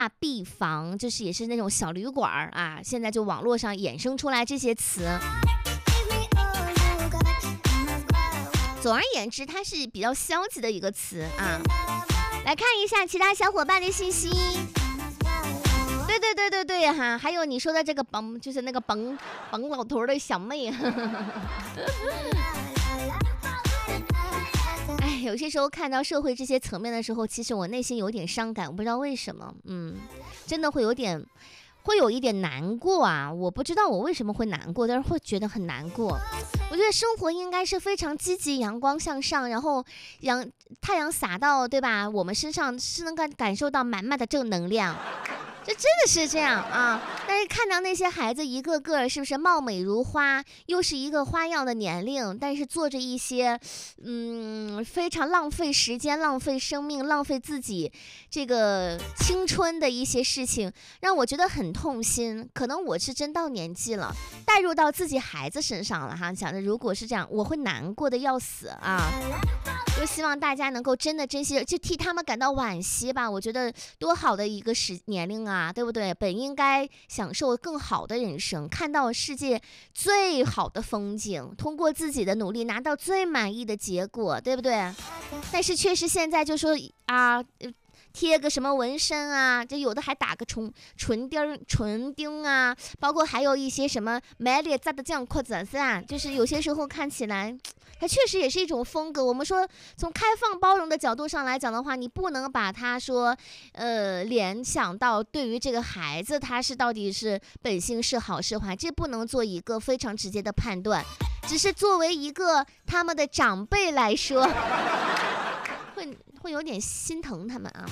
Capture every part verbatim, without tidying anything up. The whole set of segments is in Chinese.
B 房，就是也是那种小旅馆啊，现在就网络上衍生出来这些词。总而言之，它是比较消极的一个词啊。来看一下其他小伙伴的信息。对对对对对哈，还有你说的这个甭，就是那个甭甭老头的小妹。哎，有些时候看到社会这些层面的时候，其实我内心有点伤感，我不知道为什么，嗯，真的会有点。会有一点难过啊，我不知道我为什么会难过，但是会觉得很难过。我觉得生活应该是非常积极、阳光向上，然后阳太阳洒到，对吧？我们身上是能感感受到满满的正能量。这真的是这样啊！但是看到那些孩子一个个是不是貌美如花，又是一个花样的年龄，但是做着一些嗯非常浪费时间、浪费生命、浪费自己这个青春的一些事情，让我觉得很痛心。可能我是真到年纪了，带入到自己孩子身上了哈，想着如果是这样，我会难过的要死啊！就希望大家能够真的珍惜，就替他们感到惋惜吧。我觉得多好的一个时年龄啊，对不对？本应该享受更好的人生，看到世界最好的风景，通过自己的努力拿到最满意的结果，对不对？但是确实现在就说啊，贴个什么纹身啊，就有的还打个唇唇钉唇钉啊，包括还有一些什么买脸扎的这样裤子是吧？就是有些时候看起来它确实也是一种风格。我们说从开放包容的角度上来讲的话，你不能把它说呃联想到对于这个孩子他是到底是本性是好是坏，这不能做一个非常直接的判断，只是作为一个他们的长辈来说会会有点心疼他们啊。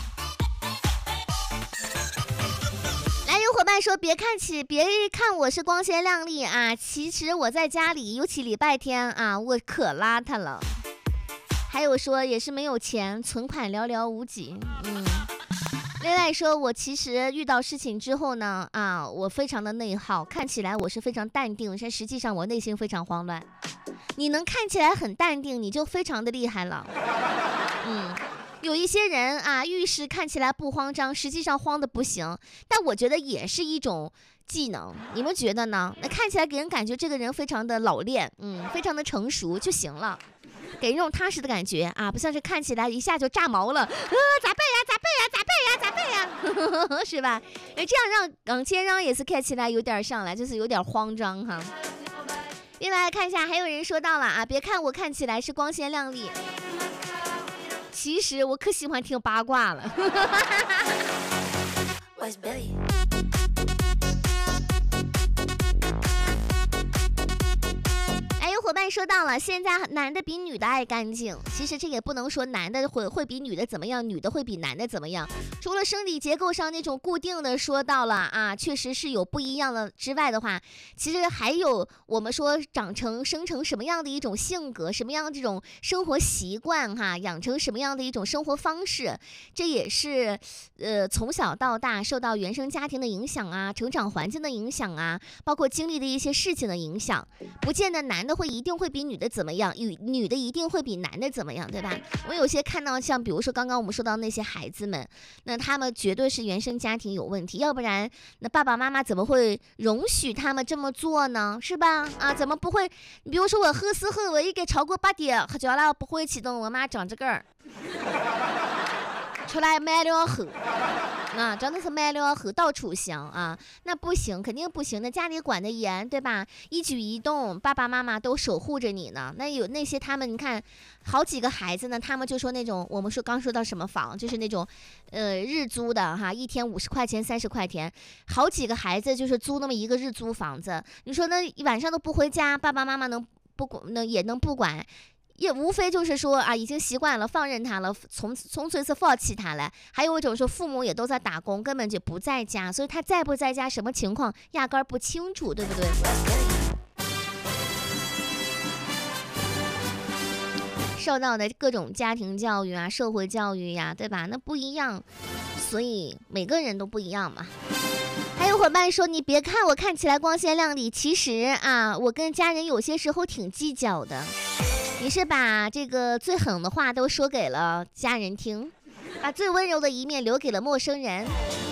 来，有伙伴说别看起别看我是光鲜亮丽啊，其实我在家里，尤其礼拜天啊，我可邋遢了。还有说也是没有钱，存款寥寥无几。嗯，另外说我其实遇到事情之后呢，啊，我非常的内耗，看起来我是非常淡定，但实际上我内心非常慌乱。你能看起来很淡定，你就非常的厉害了。嗯。有一些人啊，遇事看起来不慌张，实际上慌得不行，但我觉得也是一种技能，你们觉得呢？那看起来给人感觉这个人非常的老练，嗯，非常的成熟就行了，给人一种踏实的感觉啊，不像是看起来一下就炸毛了，啊，咋办呀？咋办呀？咋办呀？咋办呀？呵呵是吧？哎，这样让耿先生也是看起来有点上来，就是有点慌张哈。另外看一下，还有人说到了啊，别看我看起来是光鲜亮丽。其实我可喜欢听八卦了。哎，有伙伴说到了，现在男的比女的爱干净。其实这也不能说男的会会比女的怎么样，女的会比男的怎么样。除了生理结构上那种固定的说到了啊，确实是有不一样的之外的话，其实还有我们说长成生成什么样的一种性格，什么样的这种生活习惯哈，养成什么样的一种生活方式，这也是呃从小到大受到原生家庭的影响啊，成长环境的影响啊，包括经历的一些事情的影响，不见得男的会一定会比女的怎么样，女女的一定会比男的怎么样，对吧？我有些看到像比如说刚刚我们说到那些孩子们，那他们绝对是原生家庭有问题，要不然那爸爸妈妈怎么会容许他们这么做呢？是吧？啊，怎么不会？比如说我喝思喝我一个超过八点，喝酒了不会启动，我妈长这个儿，出来买了喝。啊，真的是买了喝到处香啊，那不行，肯定不行的。家里管得严，对吧？一举一动，爸爸妈妈都守护着你呢。那有那些他们，你看，好几个孩子呢，他们就说那种，我们说刚说到什么房，就是那种，呃，日租的哈，一天五十块钱、三十块钱，好几个孩子就是租那么一个日租房子。你说那晚上都不回家，爸爸妈妈能不管，能也能不管？也无非就是说啊，已经习惯了，放任他了，从从此是放弃他了。还有一种说，父母也都在打工，根本就不在家，所以他在不在家，什么情况，压根儿不清楚，对不对？受到的各种家庭教育啊、社会教育呀、啊，对吧？那不一样，所以每个人都不一样嘛。还有伙伴说，你别看我看起来光鲜亮丽，其实啊，我跟家人有些时候挺计较的。你是把这个最狠的话都说给了家人听，把最温柔的一面留给了陌生人。